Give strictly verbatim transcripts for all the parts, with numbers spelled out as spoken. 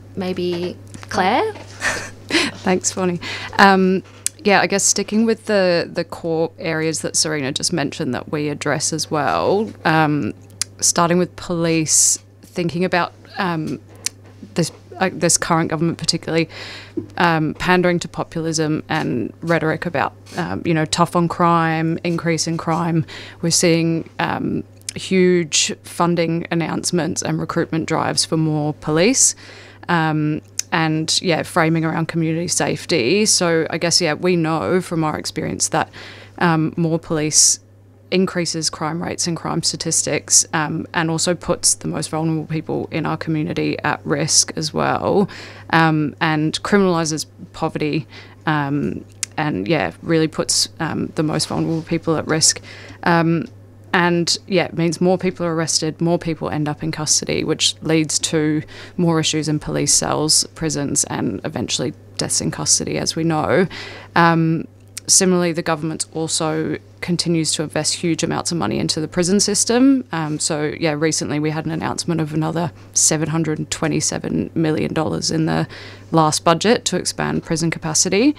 maybe Claire? Thanks, Bonnie. Um, yeah, I guess sticking with the, the core areas that Serena just mentioned that we address as well, um, starting with police, thinking about um, this uh, this current government particularly um, pandering to populism and rhetoric about, um, you know, tough on crime, increase in crime. We're seeing um, huge funding announcements and recruitment drives for more police. Um, and, yeah, framing around community safety. So I guess, yeah, we know from our experience that um, more police increases crime rates and crime statistics, um, and also puts the most vulnerable people in our community at risk as well, um, and criminalises poverty, um, and, yeah, really puts um, the most vulnerable people at risk. Um, And, yeah, it means more people are arrested, more people end up in custody, which leads to more issues in police cells, prisons, and eventually deaths in custody, as we know. Um, similarly, the government also continues to invest huge amounts of money into the prison system. Um, so, yeah, recently we had an announcement of another seven hundred twenty-seven million dollars in the last budget to expand prison capacity.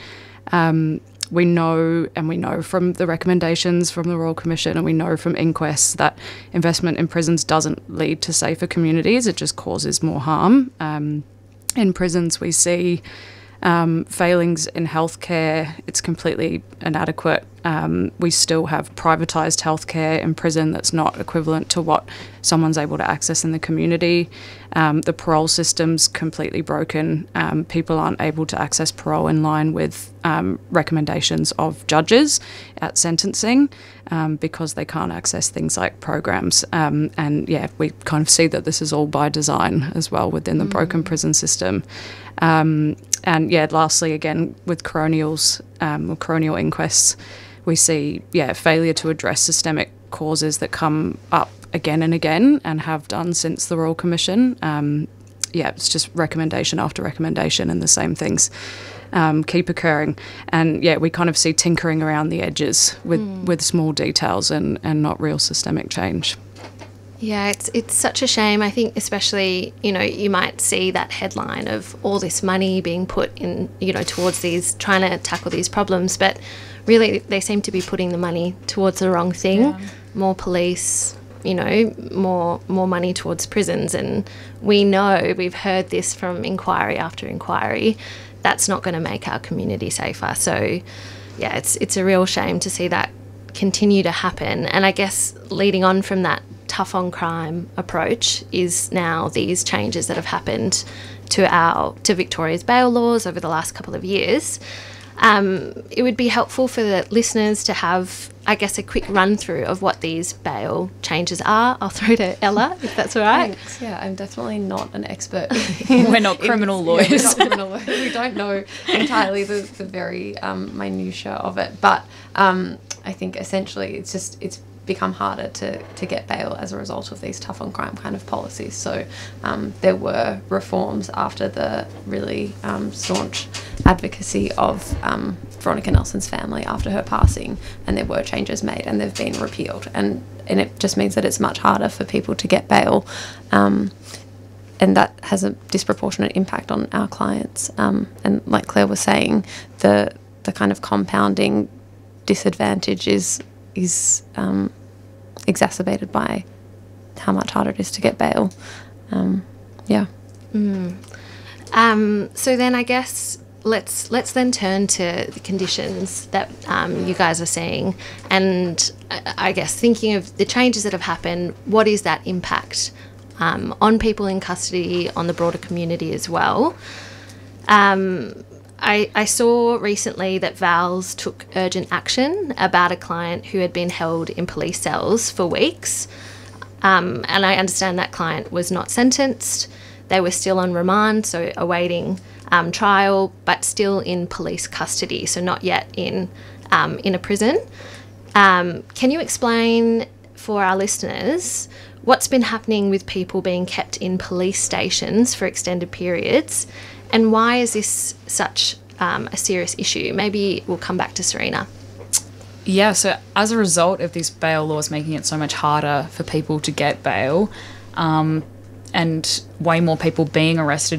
Um, We know, and we know from the recommendations from the Royal Commission, and we know from inquests that investment in prisons doesn't lead to safer communities. It just causes more harm. Um, in prisons, we see um, failings in healthcare. It's completely inadequate. Um, we still have privatised healthcare in prison that's not equivalent to what someone's able to access in the community. Um, the parole system's completely broken. Um, people aren't able to access parole in line with um, recommendations of judges at sentencing um, because they can't access things like programs. Um, and, yeah, we kind of see that this is all by design as well within the mm. broken prison system. Um, and, yeah, lastly, again, with coronials um, or coronial inquests, we see, yeah, failure to address systemic causes that come up again and again and have done since the Royal Commission. Um, yeah, it's just recommendation after recommendation and the same things um, keep occurring. And, yeah, we kind of see tinkering around the edges with, mm. with small details and, and not real systemic change. Yeah, it's it's such a shame. I think especially, you know, you might see that headline of all this money being put in, you know, towards these, trying to tackle these problems, but really they seem to be putting the money towards the wrong thing. Yeah. More police, you know, more more money towards prisons. And we know, we've heard this from inquiry after inquiry, that's not going to make our community safer. So, yeah, it's it's a real shame to see that continue to happen. And I guess leading on from that tough on crime approach is now these changes that have happened to our to Victoria's bail laws over the last couple of years. Um, it would be helpful for the listeners to have, I guess, a quick run through of what these bail changes are. I'll throw to Ella, if that's all right. Thanks. Yeah, I'm definitely not an expert. We're not criminal lawyers. Yeah, we're not criminal lawyers. We don't know entirely the, the very um, minutiae of it. But um, I think essentially it's just, it's become harder to, to get bail as a result of these tough on crime kind of policies. So um, there were reforms after the really um, staunch advocacy of um, Veronica Nelson's family after her passing, and there were changes made and they've been repealed, and, and it just means that it's much harder for people to get bail, um, and that has a disproportionate impact on our clients. Um, and like Claire was saying, the the kind of compounding disadvantage is is um, exacerbated by how much harder it is to get bail. Um, yeah. Mm. Um, so then I guess let's let's then turn to the conditions that um, you guys are seeing, and I, I guess thinking of the changes that have happened, what is that impact um, on people in custody, on the broader community as well? Um, I, I saw recently that V A L S took urgent action about a client who had been held in police cells for weeks. Um, and I understand that client was not sentenced. They were still on remand, so awaiting um, trial, but still in police custody, so not yet in, um, in a prison. Um, can you explain for our listeners what's been happening with people being kept in police stations for extended periods? And why is this such um, a serious issue? Maybe we'll come back to Serena. Yeah, so as a result of these bail laws making it so much harder for people to get bail, um, and way more people being arrested